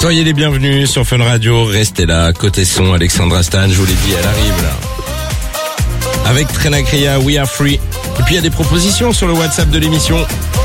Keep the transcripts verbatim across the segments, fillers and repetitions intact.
Soyez les bienvenus sur Fun Radio, restez là, côté son, Alexandra Stan, je vous l'ai dit, elle arrive là. Avec Trena Kriya, We Are Free. Et puis il y a des propositions sur le WhatsApp de l'émission.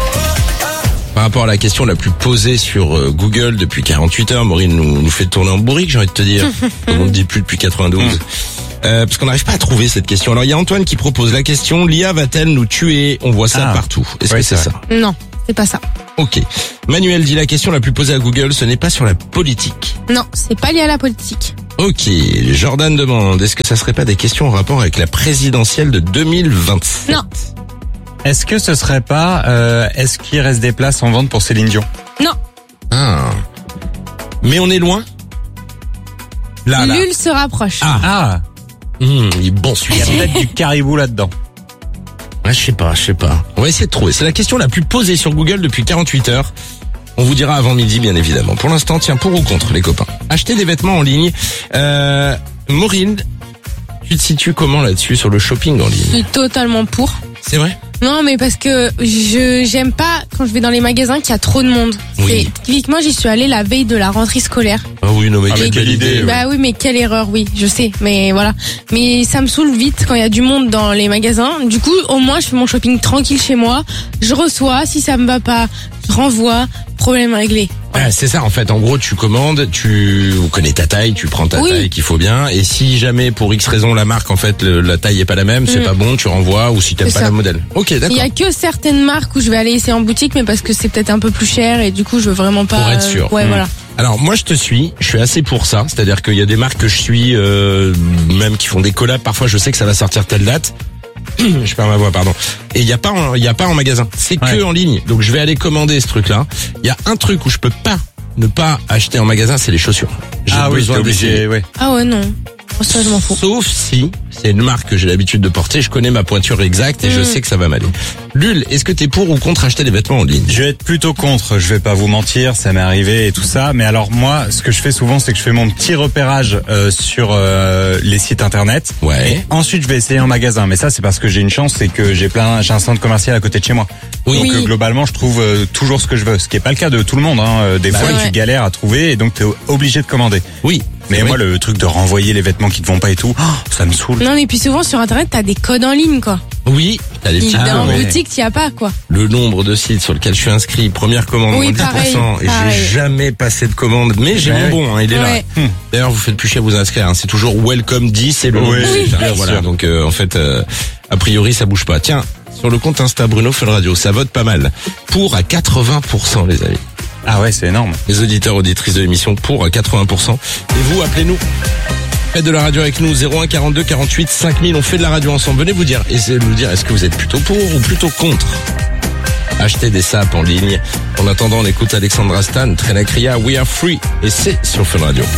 Par rapport à la question la plus posée sur euh, Google depuis quarante-huit heures, Maureen nous, nous fait tourner en bourrique, j'ai envie de te dire. Comme on ne dit plus depuis quatre-vingt-douze. Euh, parce qu'on n'arrive pas à trouver cette question. Alors il y a Antoine qui propose la question, l'I A va-t-elle nous tuer? On voit ça ah. partout. Est-ce oui, que c'est ça? Non, c'est pas ça. Ok. Manuel dit la question la plus posée à Google, ce n'est pas sur la politique. Non, c'est pas lié à la politique. Ok. Jordan demande, est-ce que ça serait pas des questions en rapport avec la présidentielle de deux mille vingt-sept? Non. Est-ce que ce serait pas, euh, est-ce qu'il reste des places en vente pour Céline Dion? Non. Ah. Mais on est loin? Là, là. Lul se rapproche. Ah. Ah. Mmh, il est bon Il y a celui-ci. peut-être du caribou là-dedans. Ouais, je sais pas, je sais pas. On va essayer de trouver. C'est la question la plus posée sur Google depuis quarante-huit heures. On vous dira avant midi, bien évidemment. Pour l'instant, tiens, pour ou contre, les copains. Acheter des vêtements en ligne. Euh, Maureen, tu te situes comment là-dessus sur le shopping en Je ligne? suis totalement pour. C'est vrai? Non, mais parce que je j'aime pas quand je vais dans les magasins qu'il y a trop de monde. Oui. C'est typiquement, j'y suis allée la veille de la rentrée scolaire. Ah oui, non mais Ah, quelle, mais quelle quelle idée. idée, Bah oui, mais quelle erreur, oui, je sais, mais voilà. Mais ça me saoule vite quand il y a du monde dans les magasins. Du coup, au moins, je fais mon shopping tranquille chez moi. Je reçois, si ça me va pas, je renvoie. Problème réglé. Ouais, c'est ça en fait. En gros, tu commandes, tu connais ta taille, tu prends ta Oui. taille qu'il faut bien. Et si jamais pour X raison la marque en fait le- la taille est pas la même, c'est Mm. pas bon, tu renvoies ou si t'aimes C'est pas ça. le modèle. Ok, Il d'accord. y a que certaines marques où je vais aller essayer en boutique, mais parce que c'est peut-être un peu plus cher et du coup, je veux vraiment pas. Pour être sûr. Euh, ouais, Mm. voilà. Alors moi je te suis, je suis assez pour ça. C'est-à-dire qu'il y a des marques que je suis, euh, même qui font des collabs. Parfois je sais que ça va sortir telle date. Je perds ma voix, pardon. Et il y a pas, en- il y a pas en magasin. C'est que Ouais. en ligne. Donc je vais aller commander ce truc-là. Il y a un truc où je peux pas ne pas acheter en magasin, c'est les chaussures. J'ai Ah oui, besoin t'es obligé, d'essayer. ouais. Ah ouais, non. Ça, je m'en fous. Sauf si c'est une marque que j'ai l'habitude de porter, je connais ma pointure exacte et je Mm. sais que ça va m'aller. Lul, est-ce que t'es pour ou contre acheter des vêtements en ligne? Je vais être plutôt contre, je vais pas vous mentir, ça m'est arrivé et tout ça. Mais alors moi, ce que je fais souvent, c'est que je fais mon petit repérage euh, sur euh, les sites internet. Ouais. Ensuite, je vais essayer en magasin. Mais ça, c'est parce que j'ai une chance, c'est que j'ai plein, j'ai un centre commercial à côté de chez moi. Oui. Donc Oui. euh, globalement, je trouve euh, toujours ce que je veux. Ce qui est pas le cas de tout le monde. Hein. Euh, Des Bah fois, oui. tu Ouais. galères à trouver et donc t'es obligé de commander. Oui. Mais C'est moi, vrai. le truc de renvoyer les vêtements qui te vont pas et tout, oh, ça me saoule. Non, mais puis souvent sur internet, t'as des codes en ligne, quoi. Oui, t'as les Et petits en codes. ouais. boutique, t'y as pas, quoi. Le nombre de sites sur lesquels je suis inscrit, première commande, Oui, moins dix pour cent, pareil, et pareil. j'ai jamais passé de commande, mais j'ai Ouais. mon bon, hein, il est Ouais. là. D'ailleurs, vous faites plus chier à vous inscrire, hein, c'est toujours welcome dix et le nom Oui, du oui, site, hein, bien voilà. sûr. Donc euh, en fait, euh, a priori, ça bouge pas. Tiens, sur le compte Insta Bruno Fun Radio, ça vote pas mal. Pour à quatre-vingts pour cent, les amis. Ah ouais, c'est énorme. Les auditeurs, auditrices de l'émission, pour à quatre-vingts pour cent. Et vous, appelez-nous. Faites de la radio avec nous, zéro un quarante-deux quarante-huit cinq mille, on fait de la radio ensemble. Venez vous dire, essayez de nous dire, est-ce que vous êtes plutôt pour ou plutôt contre acheter des sapes en ligne? En attendant, on écoute Alexandra Stan, Trena Kriya, We Are Free, et c'est sur Fun Radio.